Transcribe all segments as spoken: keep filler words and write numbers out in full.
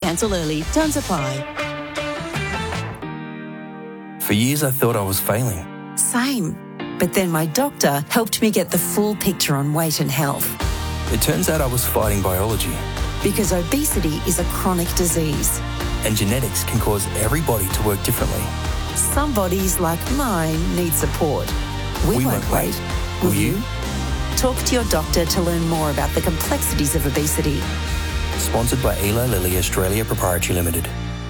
Cancel early. Terms apply. For years, I thought I was failing. Same. But then my doctor helped me get the full picture on weight and health. It turns out I was fighting biology. Because obesity is a chronic disease. And genetics can cause every body to work differently. Some bodies, like mine, need support. We, We won't won't wait. wait. Will Will you? you? Talk to your doctor to learn more about the complexities of obesity. Sponsored by Eli Lilly Australia Proprietary Limited.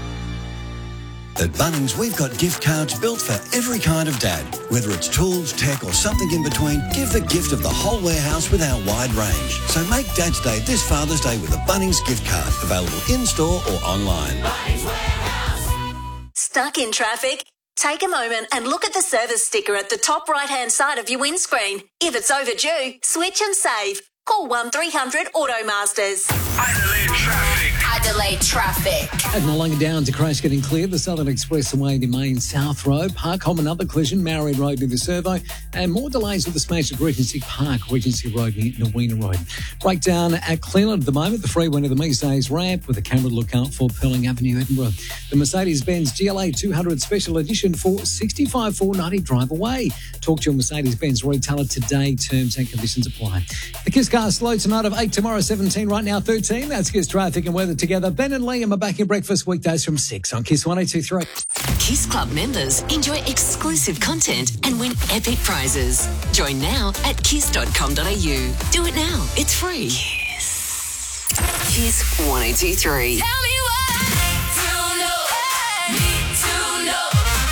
At Bunnings, we've got gift cards built for every kind of dad. Whether it's tools, tech or something in between, give the gift of the whole warehouse with our wide range. So make Dad's Day this Father's Day with a Bunnings gift card. Available in-store or online. Bunnings Warehouse. Stuck in traffic? Take a moment and look at the service sticker at the top right-hand side of your windscreen. If it's overdue, switch and save. Call one three hundred Automasters. Adelaide traffic. Adelaide traffic. At Mulunga Downs, a crash getting clear. The Southern Expressway to Main South Road. Park Home, another collision. Maori Road near the Servo. And more delays with the smash at Regency Park, Regency Road near Nowena Road. Breakdown at Cleveland at the moment. The freeway to the Mesays ramp with a camera to look out for Pearling Avenue, Edinburgh. The Mercedes-Benz G L A two hundred Special Edition for sixty-five thousand four hundred ninety drive away. Talk to your Mercedes-Benz retailer today. Terms and conditions apply. The Kiss Car slow tonight of eight, tomorrow seventeen, right now thirteen. That's Kiss traffic and weather together. Ben and Liam are back in breakfast weekdays from six on Kiss one oh two three. Kiss Club members enjoy exclusive content and win epic prizes. Join now at kiss dot com dot a u. Do it now. It's free. Kiss. Kiss one oh two three. Tell me why. To know. Need to know.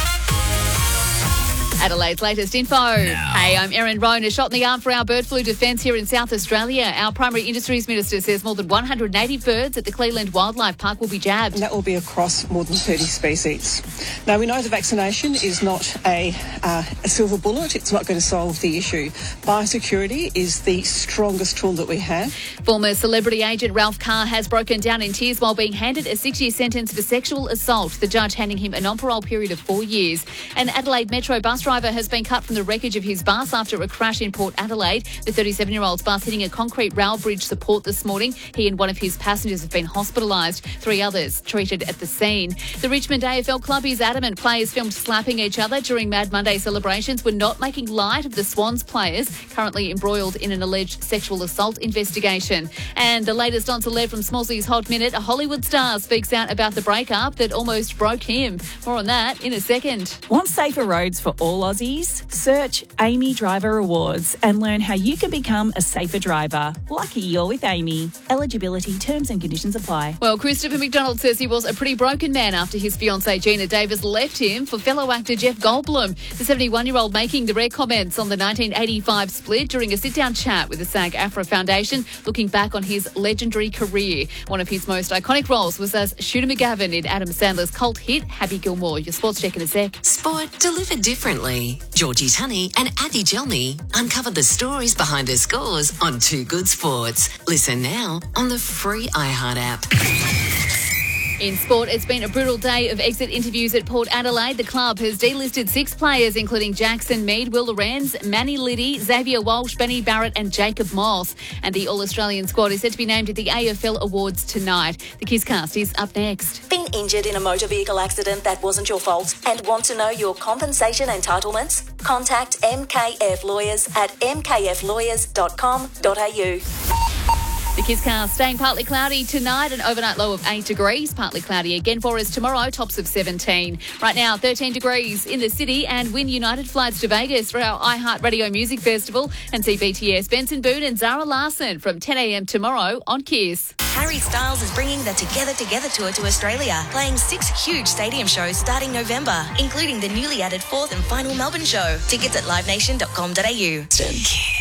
Adelaide's latest info. Hey, I'm Erin Roan. A shot in the arm for our bird flu defence here in South Australia. Our Primary Industries Minister says more than one hundred eighty birds at the Cleveland Wildlife Park will be jabbed. And that will be across more than thirty species. Now, we know the vaccination is not a, uh, a silver bullet. It's not going to solve the issue. Biosecurity is the strongest tool that we have. Former celebrity agent Ralph Carr has broken down in tears while being handed a six-year sentence for sexual assault, the judge handing him a non-parole period of four years. An Adelaide Metro bus driver has been cut from the wreckage of his bus after a crash in Port Adelaide. The thirty-seven-year-old's bus hitting a concrete rail bridge support this morning. He and one of his passengers have been hospitalised. Three others treated at the scene. The Richmond A F L club is adamant players filmed slapping each other during Mad Monday celebrations were not making light of the Swans players currently embroiled in an alleged sexual assault investigation. And the latest on celeb from Smallsy's Hot Minute, a Hollywood star speaks out about the breakup that almost broke him. More on that in a second. Want safer roads for all Aussies? Search Amy Driver Awards and learn how you can become a safer driver. Lucky you're with Amy. Eligibility, terms and conditions apply. Well, Christopher McDonald says he was a pretty broken man after his fiancée Gina Davis left him for fellow actor Jeff Goldblum. The seventy-one-year-old making the rare comments on the nineteen eighty-five split during a sit-down chat with the SAG-AFTRA Foundation, looking back on his legendary career. One of his most iconic roles was as Shooter McGavin in Adam Sandler's cult hit Happy Gilmore. Your sports check in a sec. Sport delivered differently. Georgie Tunney and Addy Jelmy uncover the stories behind the scores on Two Good Sports. Listen now on the free iHeart app. In sport, it's been a brutal day of exit interviews at Port Adelaide. The club has delisted six players, including Jackson Mead, Will Lorenz, Manny Liddy, Xavier Walsh, Benny Barrett and Jacob Moss. And the All-Australian squad is set to be named at the A F L Awards tonight. The Kisscast is up next. Been injured in a motor vehicle accident that wasn't your fault and want to know your compensation entitlements? Contact M K F Lawyers at m k f lawyers dot com dot a u. The Kisscast staying partly cloudy tonight, an overnight low of eight degrees. Partly cloudy again for us tomorrow, tops of seventeen. Right now, thirteen degrees in the city, and win United flights to Vegas for our iHeart Radio Music Festival. And see B T S, Benson Boone and Zara Larsson from ten a m tomorrow on Kiss. Harry Styles is bringing the Together Together tour to Australia, playing six huge stadium shows starting November, including the newly added fourth and final Melbourne show. Tickets at live nation dot com dot a u.